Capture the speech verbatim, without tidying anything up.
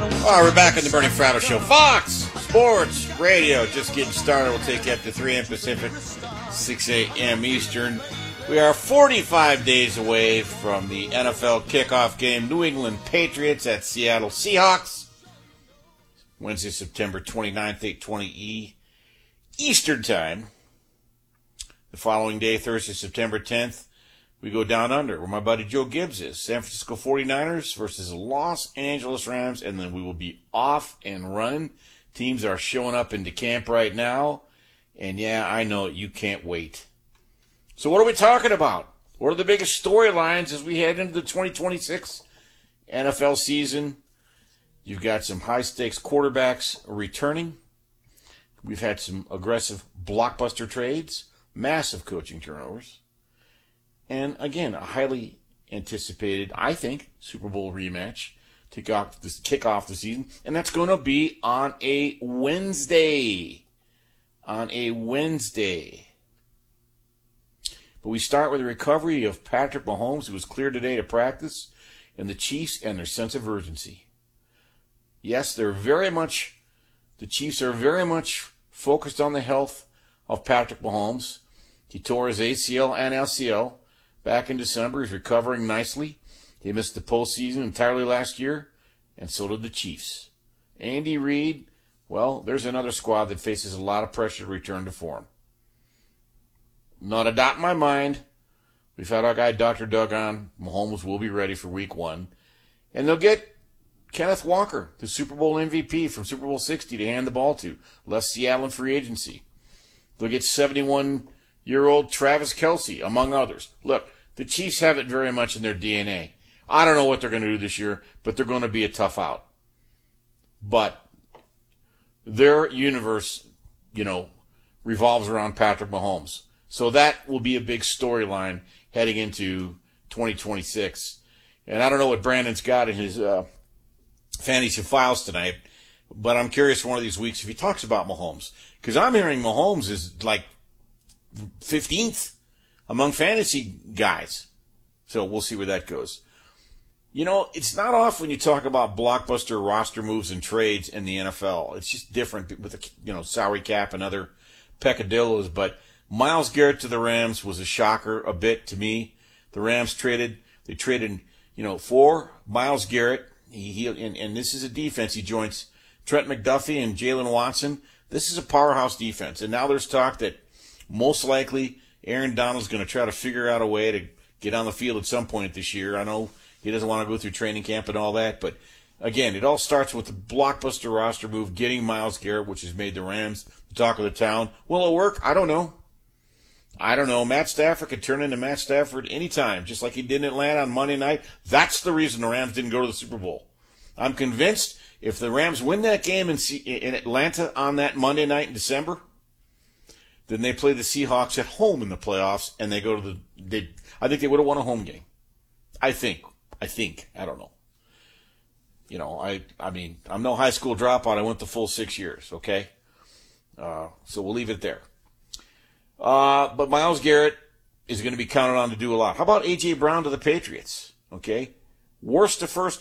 All right, we're back on the Bernie Fratto Show. Fox Sports Radio, just getting started. We'll take you up to three a.m. Pacific, six a.m. Eastern. We are forty-five days away from the N F L kickoff game. New England Patriots at Seattle Seahawks. Wednesday, September twenty-ninth, eight twenty E Eastern Time. The following day, Thursday, September tenth, we go down under, where my buddy Joe Gibbs is. San Francisco forty-niners versus Los Angeles Rams, and then we will be off and running. Teams are showing up into camp right now, and yeah, I know you can't wait. So what are we talking about? What are the biggest storylines as we head into the twenty twenty-six N F L season? You've got some high-stakes quarterbacks returning. We've had some aggressive blockbuster trades, massive coaching turnovers. And again, a highly anticipated, I think, Super Bowl rematch to kick off, this, kick off the season. And that's going to be on a Wednesday. On a Wednesday. But we start with the recovery of Patrick Mahomes, who was cleared today to practice, and the Chiefs and their sense of urgency. Yes, they're very much, the Chiefs are very much focused on the health of Patrick Mahomes. He tore his A C L and L C L back in December. He's recovering nicely. He missed the postseason entirely last year, and so did the Chiefs. Andy Reid, well, there's another squad that faces a lot of pressure to return to form. Not a doubt in my mind. We've had our guy Doctor Doug on. Mahomes will be ready for week one. And they'll get Kenneth Walker, the Super Bowl M V P from Super Bowl sixty, to hand the ball to. Left Seattle in free agency. They'll get seventy-one-year-old Travis Kelce, among others. Look, the Chiefs have it very much in their D N A. I don't know what they're going to do this year, but they're going to be a tough out. But their universe, you know, revolves around Patrick Mahomes. So that will be a big storyline heading into twenty twenty-six. And I don't know what Brandon's got in his uh, fantasy files tonight, but I'm curious for one of these weeks if he talks about Mahomes. Because I'm hearing Mahomes is like fifteenth among fantasy guys. So we'll see where that goes. You know, it's not often you talk about blockbuster roster moves and trades in the N F L. It's just different with the, you know, salary cap and other peccadillos. But Myles Garrett to the Rams was a shocker a bit to me. The Rams traded, they traded, you know, for Myles Garrett. He, he and, and this is a defense. He joins Trent McDuffie and Jalen Watson. This is a powerhouse defense. And now there's talk that most likely Aaron Donald's going to try to figure out a way to get on the field at some point this year. I know he doesn't want to go through training camp and all that, but again, it all starts with the blockbuster roster move, getting Myles Garrett, which has made the Rams the talk of the town. Will it work? I don't know. I don't know. Matt Stafford could turn into Matt Stafford anytime, just like he did in Atlanta on Monday night. That's the reason the Rams didn't go to the Super Bowl. I'm convinced if the Rams win that game in, in Atlanta on that Monday night in December, then they play the Seahawks at home in the playoffs, and they go to the. They, I think they would have won a home game. I think. I think. I don't know. You know, I. I mean, I'm no high school dropout. I went the full six years. Okay. Uh, so we'll leave it there. Uh, but Myles Garrett is going to be counted on to do a lot. How about A J Brown to the Patriots? Okay. Worst to first